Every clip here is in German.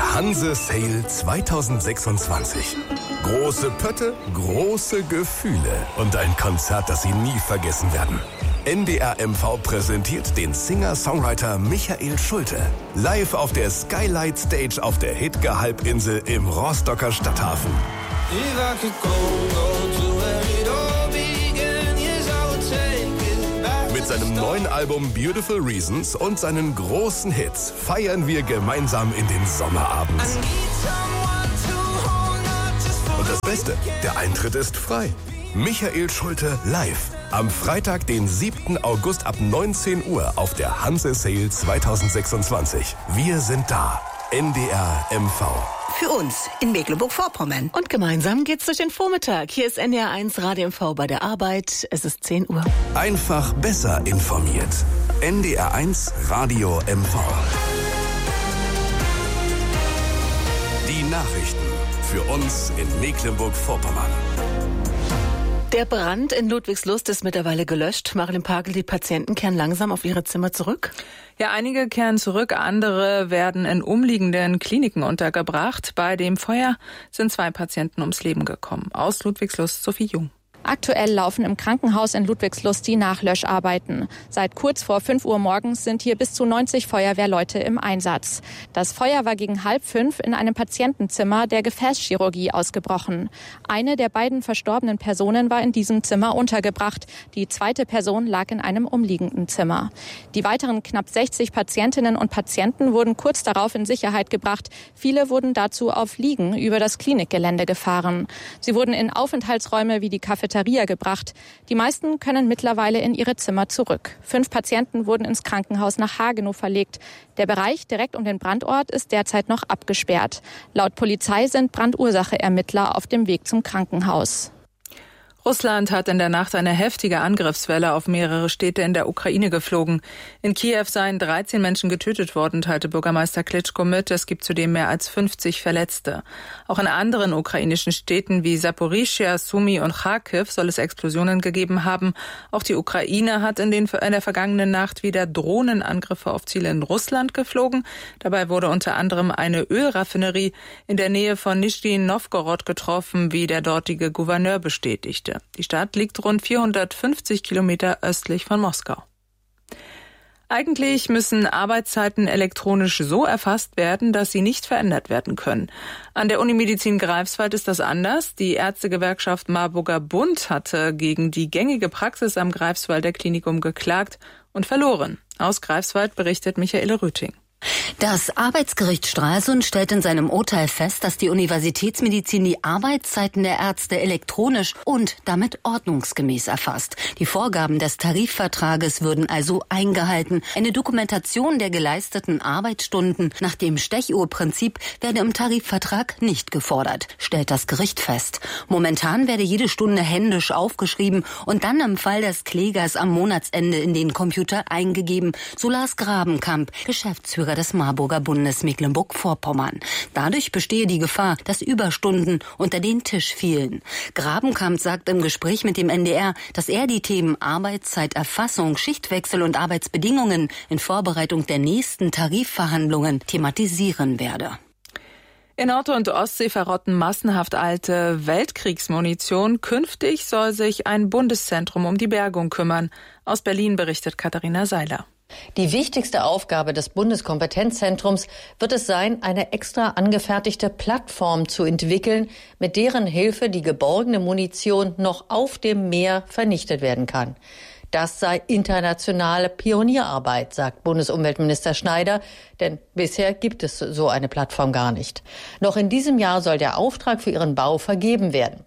Der Hanse Sale 2026. Große Pötte, große Gefühle und ein Konzert, das Sie nie vergessen werden. NDR MV präsentiert den Singer-Songwriter Michael Schulte. Live auf der Skylight Stage auf der Hidge-Halbinsel im Rostocker Stadthafen. Mit seinem neuen Album Beautiful Reasons und seinen großen Hits feiern wir gemeinsam in den Sommerabend. Und das Beste, der Eintritt ist frei. Michael Schulte live. Am Freitag, den 7. August ab 19 Uhr auf der Hanse Sale 2026. Wir sind da. NDR MV. Für uns in Mecklenburg-Vorpommern. Und gemeinsam geht's durch den Vormittag. Hier ist NDR 1 Radio MV bei der Arbeit. Es ist 10 Uhr. Einfach besser informiert. NDR 1 Radio MV. Die Nachrichten für uns in Mecklenburg-Vorpommern. Der Brand in Ludwigslust ist mittlerweile gelöscht. Marilyn Pagel, die Patienten kehren langsam auf ihre Zimmer zurück? Ja, einige kehren zurück, andere werden in umliegenden Kliniken untergebracht. Bei dem Feuer sind 2 Patienten ums Leben gekommen. Aus Ludwigslust, Sophie Jung. Aktuell laufen im Krankenhaus in Ludwigslust die Nachlöscharbeiten. Seit kurz vor 5 Uhr morgens sind hier bis zu 90 Feuerwehrleute im Einsatz. Das Feuer war gegen 4:30 in einem Patientenzimmer der Gefäßchirurgie ausgebrochen. Eine der beiden verstorbenen Personen war in diesem Zimmer untergebracht. Die zweite Person lag in einem umliegenden Zimmer. Die weiteren knapp 60 Patientinnen und Patienten wurden kurz darauf in Sicherheit gebracht. Viele wurden dazu auf Liegen über das Klinikgelände gefahren. Sie wurden in Aufenthaltsräume wie die Cafeteria gebracht. Die meisten können mittlerweile in ihre Zimmer zurück. 5 Patienten wurden ins Krankenhaus nach Hagenow verlegt. Der Bereich direkt um den Brandort ist derzeit noch abgesperrt. Laut Polizei sind Brandursache-Ermittler auf dem Weg zum Krankenhaus. Russland hat in der Nacht eine heftige Angriffswelle auf mehrere Städte in der Ukraine geflogen. In Kiew seien 13 Menschen getötet worden, teilte Bürgermeister Klitschko mit. Es gibt zudem mehr als 50 Verletzte. Auch in anderen ukrainischen Städten wie Saporischschja, Sumy und Charkiw soll es Explosionen gegeben haben. Auch die Ukraine hat in der vergangenen Nacht wieder Drohnenangriffe auf Ziele in Russland geflogen. Dabei wurde unter anderem eine Ölraffinerie in der Nähe von Nischni Nowgorod getroffen, wie der dortige Gouverneur bestätigte. Die Stadt liegt rund 450 Kilometer östlich von Moskau. Eigentlich müssen Arbeitszeiten elektronisch so erfasst werden, dass sie nicht verändert werden können. An der Unimedizin Greifswald ist das anders. Die Ärztegewerkschaft Marburger Bund hatte gegen die gängige Praxis am Greifswalder Klinikum geklagt und verloren. Aus Greifswald berichtet Michaele Rüting. Das Arbeitsgericht Stralsund stellt in seinem Urteil fest, dass die Universitätsmedizin die Arbeitszeiten der Ärzte elektronisch und damit ordnungsgemäß erfasst. Die Vorgaben des Tarifvertrages würden also eingehalten. Eine Dokumentation der geleisteten Arbeitsstunden nach dem Stechuhrprinzip werde im Tarifvertrag nicht gefordert, stellt das Gericht fest. Momentan werde jede Stunde händisch aufgeschrieben und dann im Fall des Klägers am Monatsende in den Computer eingegeben, so Lars Grabenkamp, Geschäftsführer des Marburger Bundes Mecklenburg-Vorpommern. Dadurch bestehe die Gefahr, dass Überstunden unter den Tisch fielen. Grabenkamp sagt im Gespräch mit dem NDR, dass er die Themen Arbeitszeiterfassung, Schichtwechsel und Arbeitsbedingungen in Vorbereitung der nächsten Tarifverhandlungen thematisieren werde. In Nord- und Ostsee verrotten massenhaft alte Weltkriegsmunition. Künftig soll sich ein Bundeszentrum um die Bergung kümmern. Aus Berlin berichtet Katharina Seiler. Die wichtigste Aufgabe des Bundeskompetenzzentrums wird es sein, eine extra angefertigte Plattform zu entwickeln, mit deren Hilfe die geborgene Munition noch auf dem Meer vernichtet werden kann. Das sei internationale Pionierarbeit, sagt Bundesumweltminister Schneider, denn bisher gibt es so eine Plattform gar nicht. Noch in diesem Jahr soll der Auftrag für ihren Bau vergeben werden.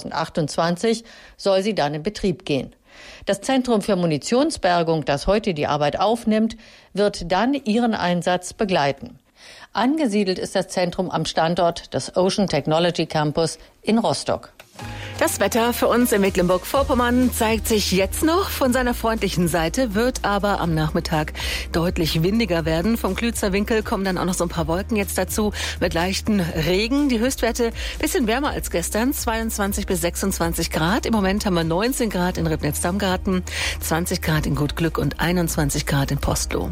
2028 soll sie dann in Betrieb gehen. Das Zentrum für Munitionsbergung, das heute die Arbeit aufnimmt, wird dann ihren Einsatz begleiten. Angesiedelt ist das Zentrum am Standort des Ocean Technology Campus in Rostock. Das Wetter für uns in Mecklenburg-Vorpommern zeigt sich jetzt noch von seiner freundlichen Seite, wird aber am Nachmittag deutlich windiger werden. Vom Klützer Winkel kommen dann auch noch so ein paar Wolken jetzt dazu mit leichten Regen. Die Höchstwerte bisschen wärmer als gestern, 22 bis 26 Grad. Im Moment haben wir 19 Grad in Ribnitz-Damgarten, 20 Grad in Gut Glück und 21 Grad in Postloh.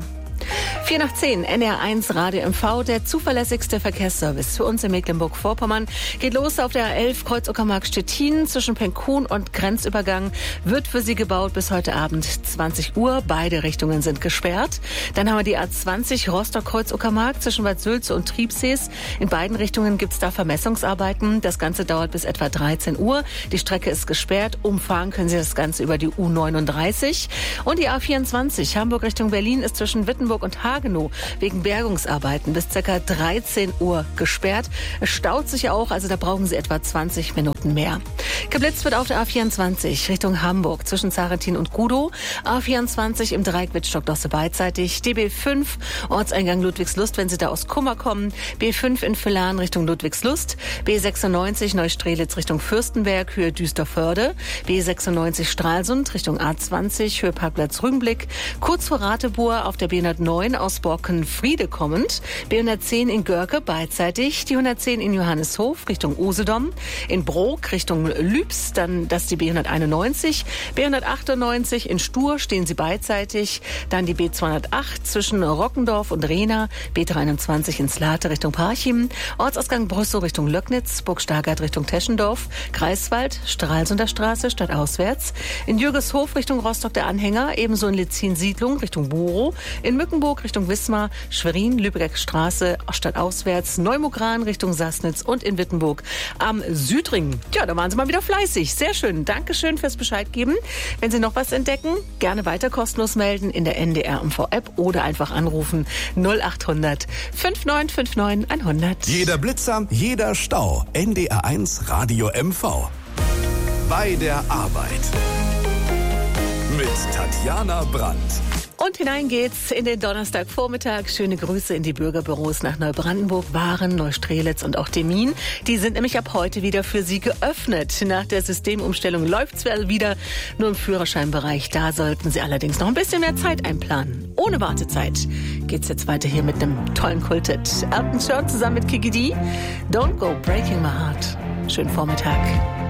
4 nach 10, NDR1 Radio MV, der zuverlässigste Verkehrsservice für uns in Mecklenburg-Vorpommern. Geht los auf der A11 Kreuz-Uckermark-Stettin zwischen Penkhuhn und Grenzübergang. Wird für Sie gebaut bis heute Abend 20 Uhr. Beide Richtungen sind gesperrt. Dann haben wir die A20 Rostock-Kreuz-Uckermark zwischen Bad Sülze und Triebsees. In beiden Richtungen gibt es da Vermessungsarbeiten. Das Ganze dauert bis etwa 13 Uhr. Die Strecke ist gesperrt. Umfahren können Sie das Ganze über die U39. Und die A24 Hamburg Richtung Berlin ist zwischen Wittenburg und Hagenow wegen Bergungsarbeiten bis ca. 13 Uhr gesperrt. Es staut sich auch, also da brauchen Sie etwa 20 Minuten mehr. Geblitzt wird auf der A24 Richtung Hamburg zwischen Zarentin und Gudow. A24 im Dreieck Wittstock-Dosse beidseitig. DB5 Ortseingang Ludwigslust, wenn Sie da aus Kummer kommen. B5 in Villahn Richtung Ludwigslust. B96 Neustrelitz Richtung Fürstenberg, Höhe Düsterförde. B96 Stralsund Richtung A20, Höhe Parkplatz Rügenblick. Kurz vor Ratebohr auf der B109 aus Borken-Friede kommend. B110 in Görke beidseitig. Die 110 in Johanneshof Richtung Usedom. In Brok Richtung Lübs, dann das die B191. B198 in Stur stehen sie beidseitig. Dann die B208 zwischen Rockendorf und Rehna. B23 in Slate Richtung Parchim. Ortsausgang Brüssow Richtung Löcknitz. Burg-Stargard Richtung Teschendorf. Greifswald, Stralsunder Straße stadtauswärts. In Jürgeshof Richtung Rostock der Anhänger. Ebenso in Litzin-Siedlung Richtung Buro. In Mückenburg Richtung Wismar. Schwerin, Lübecker Straße stadtauswärts. Neumogran Richtung Sassnitz und in Wittenburg am Südring. Ja, da waren Sie mal wieder fleißig. Sehr schön. Dankeschön fürs Bescheid geben. Wenn Sie noch was entdecken, gerne weiter kostenlos melden in der NDR MV-App oder einfach anrufen 0800 5959 100. Jeder Blitzer, jeder Stau. NDR1 Radio MV. Bei der Arbeit. Mit Tatjana Brandt. Und hinein geht's in den Donnerstagvormittag. Schöne Grüße in die Bürgerbüros nach Neubrandenburg, Waren, Neustrelitz und auch Demmin. Die sind nämlich ab heute wieder für Sie geöffnet. Nach der Systemumstellung läuft's wieder nur im Führerscheinbereich. Da sollten Sie allerdings noch ein bisschen mehr Zeit einplanen. Ohne Wartezeit geht's jetzt weiter hier mit einem tollen Kulthit. Elton John zusammen mit Kiki D. Don't Go Breaking My Heart. Schönen Vormittag.